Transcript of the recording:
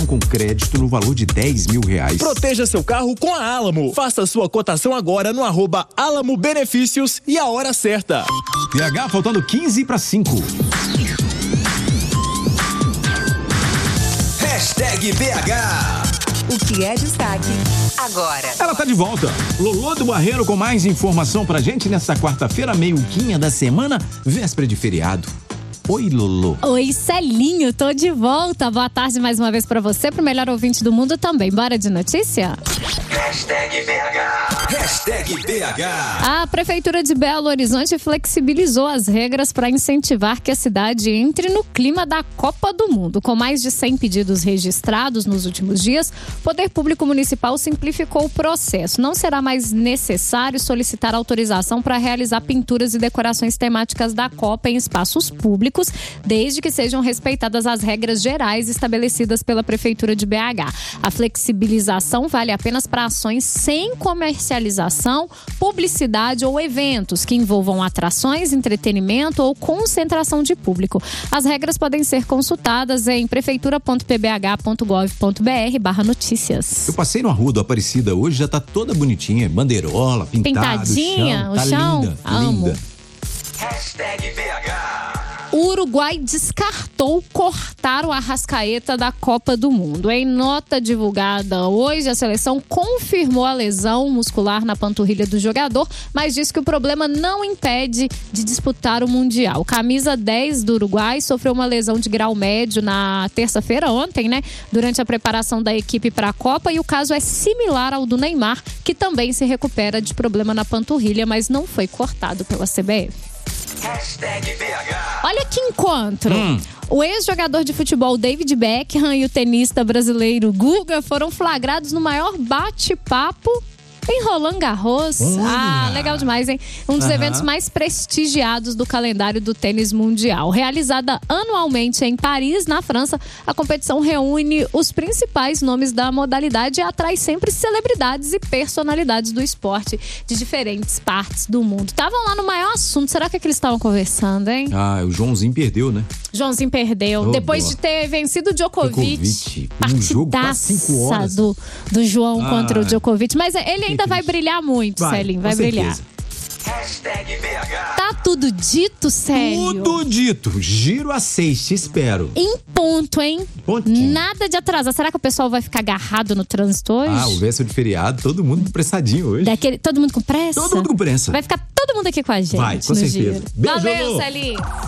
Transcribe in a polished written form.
com crédito no valor de R$10.000. Proteja seu carro com a Alamo. Faça sua cotação agora no @Alamo Benefícios e a hora certa. PH, faltando 15 para 5. #BH. O que é destaque agora. Ela tá de volta. Lolô do Barreiro com mais informação pra gente nessa quarta-feira, meio-quinha da semana, véspera de feriado. Oi, Lolô. Oi, Celinho, tô de volta. Boa tarde mais uma vez pra você, pro melhor ouvinte do mundo também. Bora de notícia? #BH. A Prefeitura de Belo Horizonte flexibilizou as regras para incentivar que a cidade entre no clima da Copa do Mundo. Com mais de 100 pedidos registrados nos últimos dias, o Poder Público Municipal simplificou o processo. Não será mais necessário solicitar autorização para realizar pinturas e decorações temáticas da Copa em espaços públicos, desde que sejam respeitadas as regras gerais estabelecidas pela Prefeitura de BH. A flexibilização vale apenas para ações sem comercialização, publicidade ou eventos que envolvam atrações, entretenimento ou concentração de público. As regras podem ser consultadas em prefeitura.pbh.gov.br/notícias. Eu passei na rua do Aparecida hoje, já tá toda bonitinha, bandeirola, pintadinha, o chão, linda, amo. linda. #BH. O Uruguai descartou cortar o Arrascaeta da Copa do Mundo. Em nota divulgada hoje, a seleção confirmou a lesão muscular na panturrilha do jogador, mas disse que o problema não impede de disputar o Mundial. Camisa 10 do Uruguai sofreu uma lesão de grau médio na terça-feira, ontem, né? Durante a preparação da equipe para a Copa, e o caso é similar ao do Neymar, que também se recupera de problema na panturrilha, mas não foi cortado pela CBF. Olha que encontro! O ex-jogador de futebol David Beckham e o tenista brasileiro Guga foram flagrados no maior bate-papo em Roland Garros. Legal demais, hein? Um dos eventos mais prestigiados do calendário do tênis mundial. Realizada anualmente em Paris, na França, a competição reúne os principais nomes da modalidade e atrai sempre celebridades e personalidades do esporte de diferentes partes do mundo. Estavam lá no maior assunto. Será que eles estavam conversando, hein? O Joãozinho perdeu, né? Joãozinho perdeu. Depois de ter vencido o Djokovic. Um jogo quase 5 horas. do João contra o Djokovic. Mas ele ainda vai brilhar muito, Celinho. Vai brilhar. Tá tudo dito, Célio? Tudo dito. Giro a 6, te espero. Em ponto, hein? Pontinho. Nada de atrasar. Será que o pessoal vai ficar agarrado no trânsito hoje? O véspera de feriado, todo mundo apressadinho hoje. Todo mundo com pressa? Todo mundo com pressa. Vai ficar todo mundo aqui com a gente. Vai, com no certeza. Giro. Beijo, Valeu, Lô. Celinho.